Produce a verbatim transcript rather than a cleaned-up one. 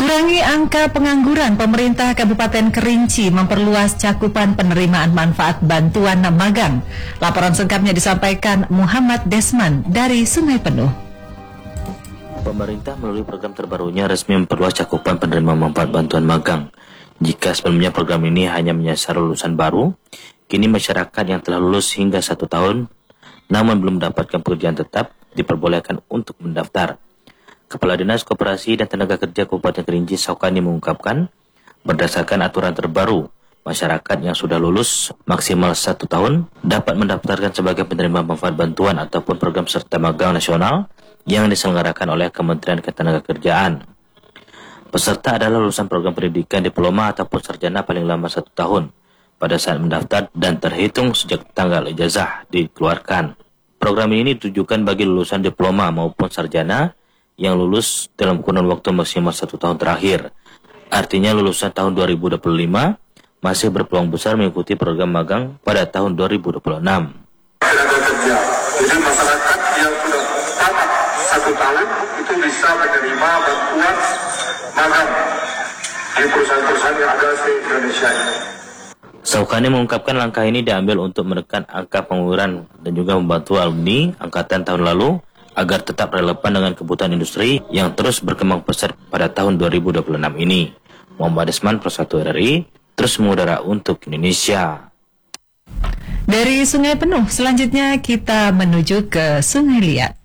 Mengurangi angka pengangguran, pemerintah Kabupaten Kerinci memperluas cakupan penerimaan manfaat bantuan magang. Laporan selengkapnya disampaikan Muhammad Desman dari Sungai Penuh. Pemerintah melalui program terbarunya resmi memperluas cakupan penerima manfaat bantuan magang. Jika sebelumnya program ini hanya menyasar lulusan baru, kini masyarakat yang telah lulus hingga satu tahun namun belum mendapatkan pekerjaan tetap diperbolehkan untuk mendaftar. Kepala Dinas Koperasi dan Tenaga Kerja Kabupaten Kerinci Saukani mengungkapkan, berdasarkan aturan terbaru, masyarakat yang sudah lulus maksimal satu tahun dapat mendaftarkan sebagai penerima manfaat bantuan ataupun program serta magang nasional yang diselenggarakan oleh Kementerian Ketenagakerjaan. Peserta adalah lulusan program pendidikan diploma ataupun sarjana paling lama satu tahun pada saat mendaftar dan terhitung sejak tanggal ijazah dikeluarkan. Program ini ditujukan bagi lulusan diploma maupun sarjana yang lulus dalam kurun waktu maksimal satu tahun terakhir. Artinya lulusan tahun dua ribu dua puluh lima masih berpeluang besar mengikuti program magang pada tahun dua ribu dua puluh enam. Tenaga kerja. Jadi masyarakat yang sudah tamat satu tahun itu bisa menerima bantuan magang di perusahaan-perusahaan yang ada di Indonesia ini. Saukani mengungkapkan langkah ini diambil untuk menekan angka pengangguran dan juga membantu alumni angkatan tahun lalu agar tetap relevan dengan kebutuhan industri yang terus berkembang pesat pada tahun dua ribu dua puluh enam ini. Muhammad Desman, Persatu R R I, terus mengudara untuk Indonesia. Dari Sungai Penuh, selanjutnya kita menuju ke Sungai Liat.